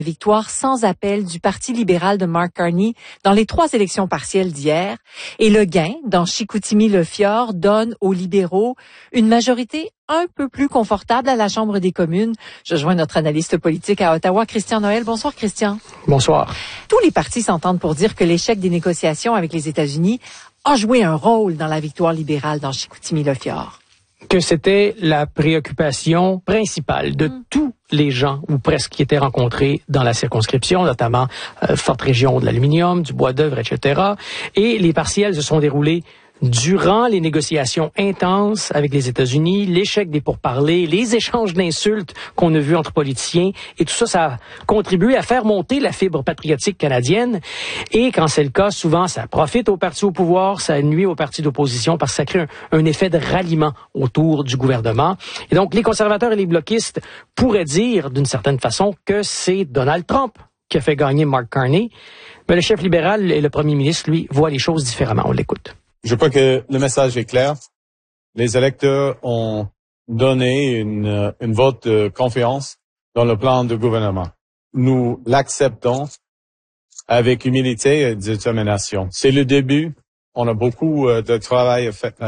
Victoire sans appel du Parti libéral de Mark Carney dans les 3 élections partielles d'hier. Et le gain dans Chicoutimi-Le-Fjord donne aux libéraux une majorité un peu plus confortable à la Chambre des communes. Je joins notre analyste politique à Ottawa, Christian Noël. Bonsoir, Christian. Bonsoir. Tous les partis s'entendent pour dire que l'échec des négociations avec les États-Unis a joué un rôle dans la victoire libérale dans Chicoutimi-Le-Fjord. Que c'était la préoccupation principale de tous les gens, ou presque, qui étaient rencontrés dans la circonscription, notamment forte région de l'aluminium, du bois d'œuvre, etc. Et les partiels se sont déroulés durant les négociations intenses avec les États-Unis, l'échec des pourparlers, les échanges d'insultes qu'on a vus entre politiciens, et tout ça, ça a contribué à faire monter la fibre patriotique canadienne. Et quand c'est le cas, souvent, ça profite aux partis au pouvoir, ça nuit aux partis d'opposition parce que ça crée un effet de ralliement autour du gouvernement. Et donc, les conservateurs et les bloquistes pourraient dire, d'une certaine façon, que c'est Donald Trump qui a fait gagner Mark Carney. Mais le chef libéral et le premier ministre, lui, voient les choses différemment. On l'écoute. Je crois que le message est clair. Les électeurs ont donné une vote de confiance dans le plan de gouvernement. Nous l'acceptons avec humilité et détermination. C'est le début. On a beaucoup de travail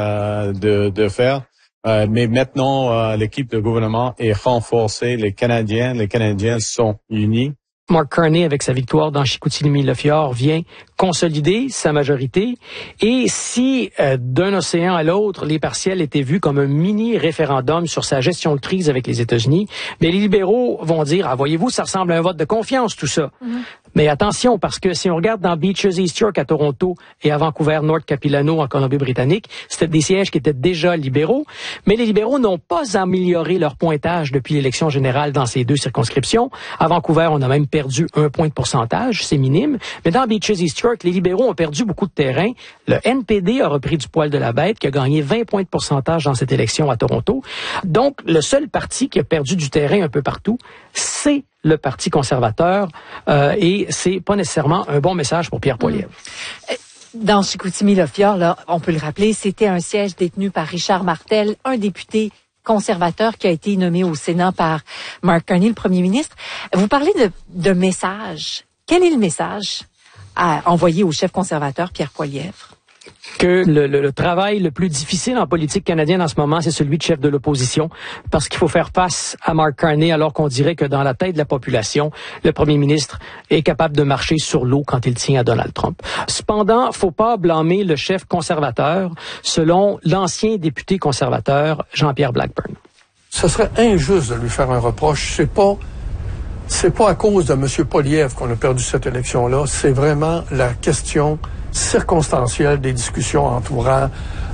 de faire. Mais maintenant, l'équipe de gouvernement est renforcée. Les Canadiens sont unis. Mark Carney, avec sa victoire dans Chicoutimi-Le-Fjord, vient consolider sa majorité. Et si, d'un océan à l'autre, les partiels étaient vus comme un mini-référendum sur sa gestion de crise avec les États-Unis, mais les libéraux vont dire, ah, voyez-vous, ça ressemble à un vote de confiance, tout ça. Mais attention, parce que si on regarde dans Beaches East York à Toronto et à Vancouver North Capilano en Colombie-Britannique, c'était des sièges qui étaient déjà libéraux, mais les libéraux n'ont pas amélioré leur pointage depuis l'élection générale dans ces 2 circonscriptions. À Vancouver, on a même perdu 1 point de pourcentage, c'est minime. Mais dans Beaches East York, les libéraux ont perdu beaucoup de terrain. Le NPD a repris du poil de la bête, qui a gagné 20 points de pourcentage dans cette élection à Toronto. Donc, le seul parti qui a perdu du terrain un peu partout, c'est le Parti conservateur, et c'est pas nécessairement un bon message pour Pierre Poilievre. Dans Chicoutimi-Le-Fjord, là, on peut le rappeler, c'était un siège détenu par Richard Martel, un député conservateur qui a été nommé au Sénat par Mark Carney, le premier ministre. Vous parlez de message. Quel est le message à envoyer au chef conservateur Pierre Poilievre? Que le travail le plus difficile en politique canadienne en ce moment, c'est celui de chef de l'opposition, parce qu'il faut faire face à Mark Carney, alors qu'on dirait que dans la tête de la population, le premier ministre est capable de marcher sur l'eau quand il tient à Donald Trump. Cependant, faut pas blâmer le chef conservateur, selon l'ancien député conservateur Jean-Pierre Blackburn. Ce serait injuste de lui faire un reproche. C'est pas à cause de M. Poilievre qu'on a perdu cette élection-là. C'est vraiment la question circonstancielle des discussions entourant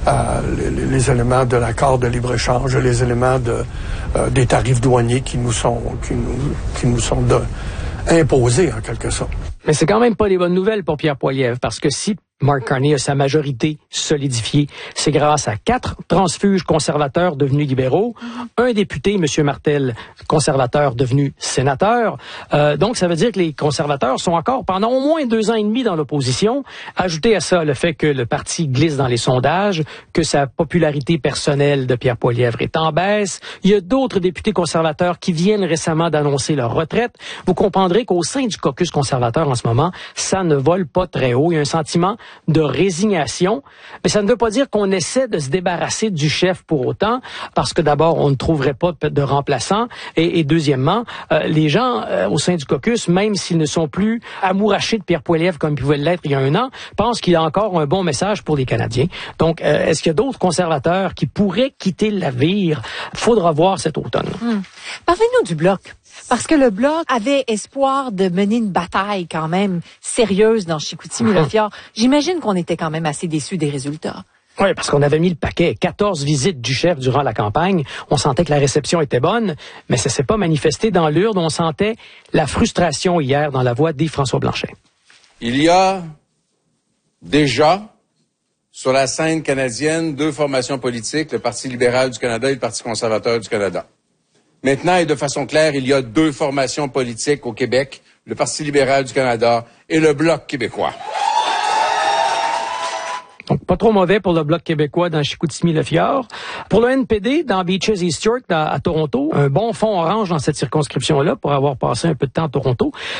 les éléments de l'accord de libre-échange, les éléments des tarifs douaniers qui nous sont imposés en quelque sorte. Mais c'est quand même pas des bonnes nouvelles pour Pierre Poilievre, parce que si Mark Carney a sa majorité solidifiée, c'est grâce à 4 transfuges conservateurs devenus libéraux, un député, M. Martel, conservateur devenu sénateur. Donc, ça veut dire que les conservateurs sont encore pendant au moins 2 ans et demi dans l'opposition. Ajoutez à ça le fait que le parti glisse dans les sondages, que sa popularité personnelle de Pierre Poilievre est en baisse. Il y a d'autres députés conservateurs qui viennent récemment d'annoncer leur retraite. Vous comprendrez qu'au sein du caucus conservateur en ce moment, ça ne vole pas très haut. Il y a un sentiment de résignation, mais ça ne veut pas dire qu'on essaie de se débarrasser du chef pour autant, parce que d'abord, on ne trouverait pas de remplaçant, et deuxièmement, les gens au sein du caucus, même s'ils ne sont plus amourachés de Pierre Poilievre comme ils pouvaient l'être il y a 1 an, pensent qu'il y a encore un bon message pour les Canadiens. Donc, est-ce qu'il y a d'autres conservateurs qui pourraient quitter le navire? Faudra voir cet automne. Parlez-nous du Bloc. Parce que le Bloc avait espoir de mener une bataille quand même sérieuse dans Chicoutimi-Le-Fjord. J'imagine qu'on était quand même assez déçus des résultats. Oui, parce qu'on avait mis le paquet. 14 visites du chef durant la campagne. On sentait que la réception était bonne, mais ça s'est pas manifesté dans l'urne. On sentait la frustration hier dans la voix d'Yves-François Blanchet. Il y a déjà sur la scène canadienne 2 formations politiques, le Parti libéral du Canada et le Parti conservateur du Canada. Maintenant, et de façon claire, il y a 2 formations politiques au Québec, le Parti libéral du Canada et le Bloc québécois. Donc, pas trop mauvais pour le Bloc québécois dans Chicoutimi-Le-Fjord. Pour le NPD, dans Beaches East York, à Toronto, un bon fond orange dans cette circonscription-là pour avoir passé un peu de temps à Toronto.